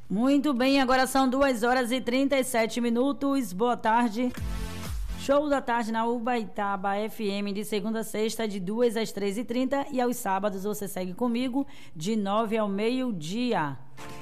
Muito bem, agora são 2h37. Boa tarde. Show da tarde na Ubaitaba FM de segunda a sexta, de 2 às 3h30. E aos sábados você segue comigo de 9 ao meio-dia.